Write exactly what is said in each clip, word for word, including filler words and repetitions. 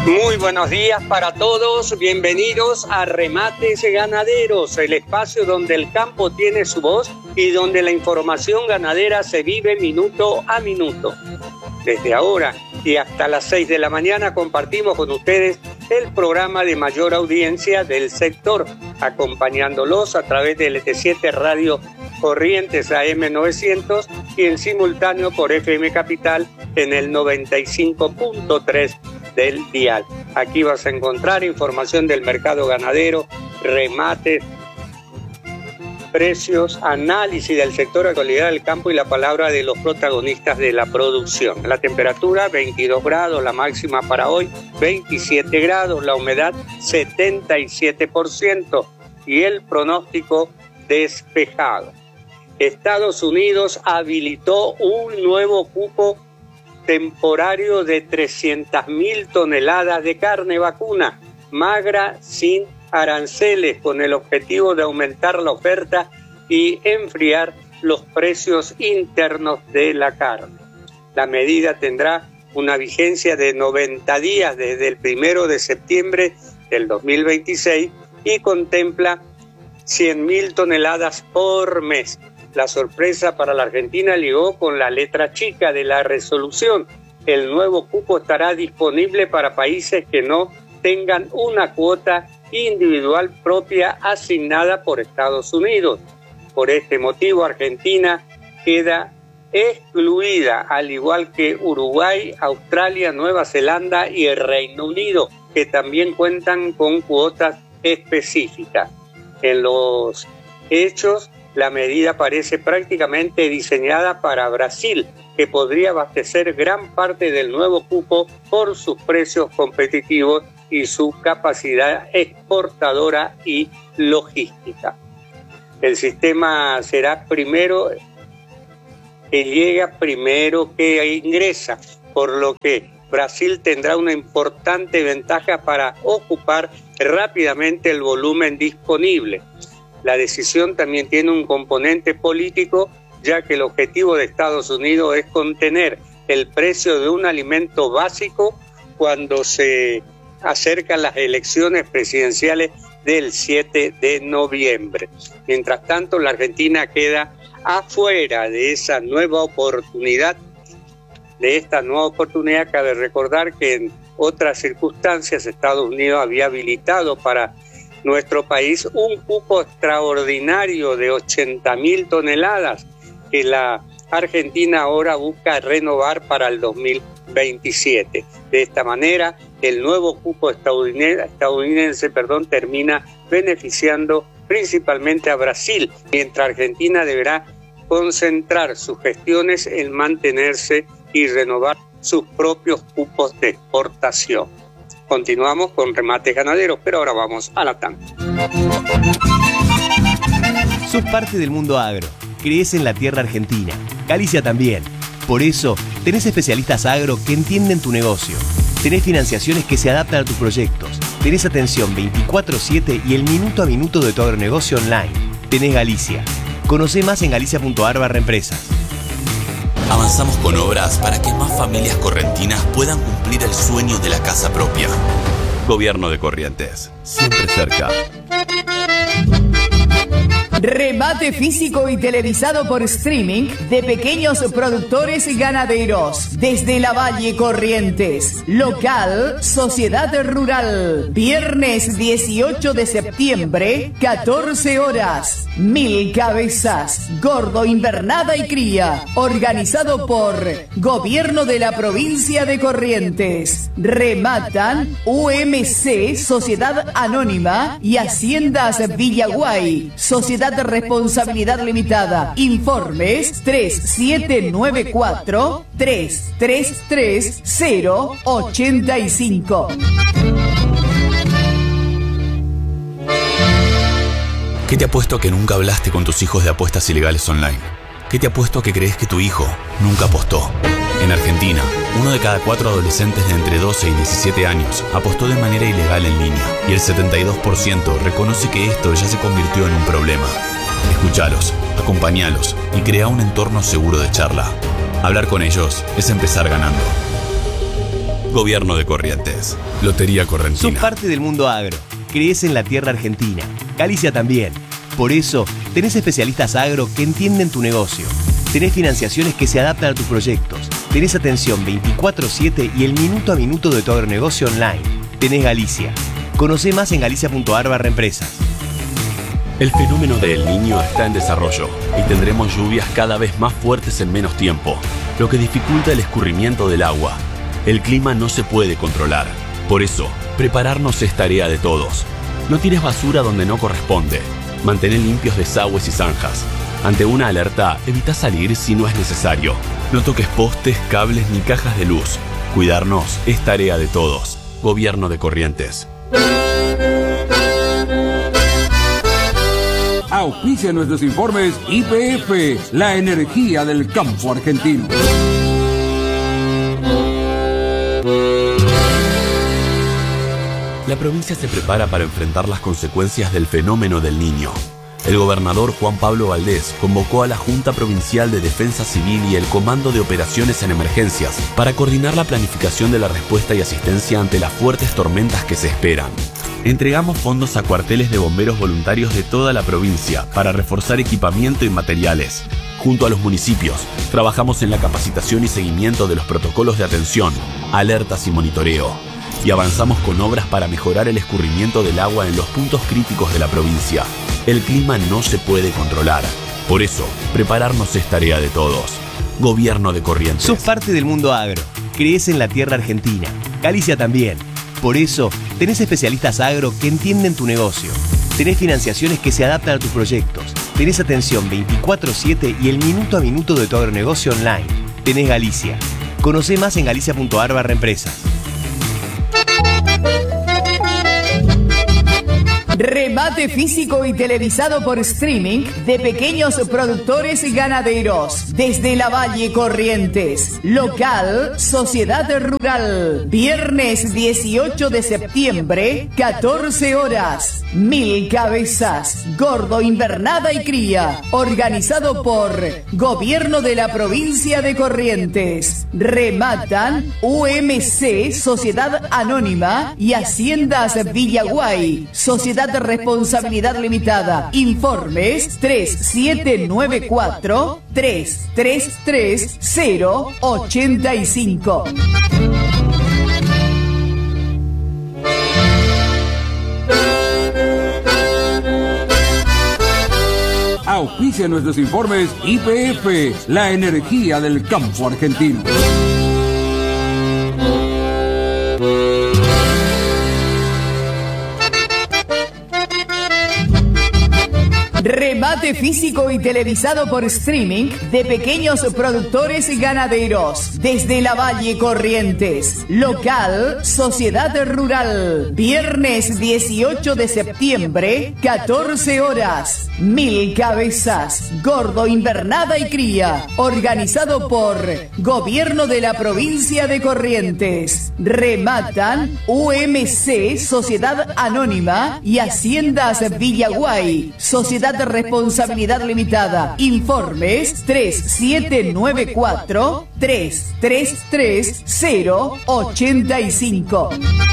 Muy buenos días para todos, bienvenidos a Remates Ganaderos, el espacio donde el campo tiene su voz y donde la información ganadera se vive minuto a minuto. Desde ahora y hasta las seis de la mañana compartimos con ustedes el programa de mayor audiencia del sector, acompañándolos a través de L T siete Radio Corrientes A M novecientos y en simultáneo por F M Capital en el noventa y cinco punto tres del dial. Aquí vas a encontrar información del mercado ganadero, remates, precios, análisis del sector de actualidad del campo y la palabra de los protagonistas de la producción. La temperatura veintidós grados, la máxima para hoy veintisiete grados, la humedad setenta y siete por ciento y el pronóstico despejado. Estados Unidos habilitó un nuevo cupo temporario de trescientas mil toneladas de carne vacuna magra sin aranceles, con el objetivo de aumentar la oferta y enfriar los precios internos de la carne. La medida tendrá una vigencia de noventa días desde el primero de septiembre del dos mil veintiséis y contempla cien mil toneladas por mes. La sorpresa para la Argentina llegó con la letra chica de la resolución. El nuevo cupo estará disponible para países que no tengan una cuota individual propia asignada por Estados Unidos. Por este motivo, Argentina queda excluida, al igual que Uruguay, Australia, Nueva Zelanda y el Reino Unido, que también cuentan con cuotas específicas. En los hechos, la medida parece prácticamente diseñada para Brasil, que podría abastecer gran parte del nuevo cupo por sus precios competitivos y su capacidad exportadora y logística. El sistema será primero que llega, primero que ingresa, por lo que Brasil tendrá una importante ventaja para ocupar rápidamente el volumen disponible. La decisión también tiene un componente político, ya que el objetivo de Estados Unidos es contener el precio de un alimento básico cuando se acercan las elecciones presidenciales del siete de noviembre. Mientras tanto, la Argentina queda afuera de esa nueva oportunidad. De esta nueva oportunidad cabe recordar que en otras circunstancias Estados Unidos había habilitado para nuestro país un cupo extraordinario de ochenta mil toneladas que la Argentina ahora busca renovar para el dos mil veintisiete. De esta manera, el nuevo cupo estadounidense, estadounidense perdón, termina beneficiando principalmente a Brasil, mientras Argentina deberá concentrar sus gestiones en mantenerse y renovar sus propios cupos de exportación. Continuamos con Remates Ganaderos, pero ahora vamos a la tanda. Sos parte del mundo agro. Crees en la tierra argentina. Galicia también. Por eso, tenés especialistas agro que entienden tu negocio. Tenés financiaciones que se adaptan a tus proyectos. Tenés atención veinticuatro siete y el minuto a minuto de tu agronegocio online. Tenés Galicia. Conocé más en galicia punto a r barra empresas. Avanzamos con obras para que más familias correntinas puedan cumplir el sueño de la casa propia. Gobierno de Corrientes, siempre cerca. Remate físico y televisado por streaming de pequeños productores ganaderos. Desde la Valle Corrientes. Local, Sociedad Rural. Viernes dieciocho de septiembre, catorce horas. Mil cabezas. Gordo, invernada y cría. Organizado por Gobierno de la Provincia de Corrientes. Rematan U M C, Sociedad Anónima y Haciendas Villaguay. Sociedad de Responsabilidad Limitada. Informes tres siete nueve cuatro, tres tres tres, cero ocho cinco. ¿Qué te apuesto que nunca hablaste con tus hijos de apuestas ilegales online? ¿Qué te apuesto que crees que tu hijo nunca apostó? En Argentina, uno de cada cuatro adolescentes de entre doce y diecisiete años apostó de manera ilegal en línea y el setenta y dos por ciento reconoce que esto ya se convirtió en un problema. Escuchalos, acompañalos y crea un entorno seguro de charla. Hablar con ellos es empezar ganando. Gobierno de Corrientes. Lotería Correntina. Sos parte del mundo agro. Crees en la tierra argentina. Galicia también. Por eso, tenés especialistas agro que entienden tu negocio. Tenés financiaciones que se adaptan a tus proyectos. Tenés atención veinticuatro siete y el minuto a minuto de tu agronegocio online. Tenés Galicia. Conocé más en galicia punto ar barra empresas. El fenómeno de El Niño está en desarrollo y tendremos lluvias cada vez más fuertes en menos tiempo, lo que dificulta el escurrimiento del agua. El clima no se puede controlar. Por eso, prepararnos es tarea de todos. No tires basura donde no corresponde. Mantén limpios desagües y zanjas. Ante una alerta, evita salir si no es necesario. No toques postes, cables ni cajas de luz. Cuidarnos es tarea de todos. Gobierno de Corrientes. Auspicia nuestros informes Y P F, la energía del campo argentino. La provincia se prepara para enfrentar las consecuencias del fenómeno del Niño. El gobernador Juan Pablo Valdés convocó a la Junta Provincial de Defensa Civil y el Comando de Operaciones en Emergencias para coordinar la planificación de la respuesta y asistencia ante las fuertes tormentas que se esperan. Entregamos fondos a cuarteles de bomberos voluntarios de toda la provincia para reforzar equipamiento y materiales. Junto a los municipios, trabajamos en la capacitación y seguimiento de los protocolos de atención, alertas y monitoreo. Y avanzamos con obras para mejorar el escurrimiento del agua en los puntos críticos de la provincia. El clima no se puede controlar. Por eso, prepararnos es tarea de todos. Gobierno de Corrientes. Sos parte del mundo agro. Crees en la tierra argentina. Galicia también. Por eso, tenés especialistas agro que entienden tu negocio. Tenés financiaciones que se adaptan a tus proyectos. Tenés atención veinticuatro siete y el minuto a minuto de tu agronegocio online. Tenés Galicia. Conocé más en galicia punto ar barra empresas. Remate físico y televisado por streaming de pequeños productores ganaderos. Desde la Valle Corrientes. Local, Sociedad Rural. Viernes dieciocho de septiembre, catorce horas. Mil cabezas. Gordo, invernada y cría. Organizado por Gobierno de la Provincia de Corrientes. Rematan U M C, Sociedad Anónima, y Haciendas Villaguay, Sociedad de Responsabilidad Limitada. Informes tres siete nueve cuatro, tres tres tres, cero ocho cinco. Auspicia nuestros informes Y P F, la energía del campo argentino. Remate físico y televisado por streaming de pequeños productores ganaderos. Desde la Valle Corrientes. Local, Sociedad Rural. Viernes dieciocho de septiembre, catorce horas. Mil cabezas. Gordo, invernada y cría. Organizado por Gobierno de la Provincia de Corrientes. Rematan U M C, Sociedad Anónima, y Haciendas Villaguay, Sociedad de Responsabilidad Limitada. Informes tres siete nueve cuatro, tres tres tres, cero ocho cinco.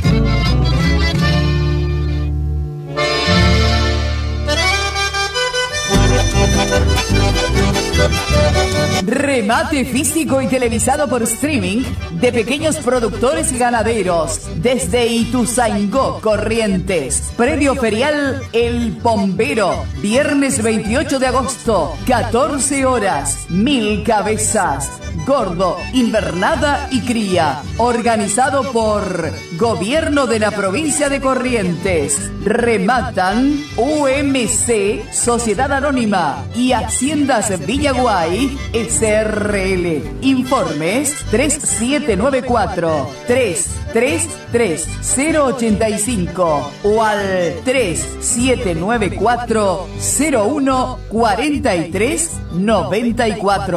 Remate físico y televisado por streaming de pequeños productores ganaderos desde Ituzaingó, Corrientes. Predio ferial El Bombero, viernes veintiocho de agosto, catorce horas, mil cabezas. Gordo, invernada y cría. Organizado por Gobierno de la Provincia de Corrientes. Rematan U M C, Sociedad Anónima, y Haciendas Villaguay, S R L. Informes tres siete nueve cuatro, tres tres tres, cero ocho cinco o al tres siete nueve cuatro, cero uno cuatro tres, nueve cuatro.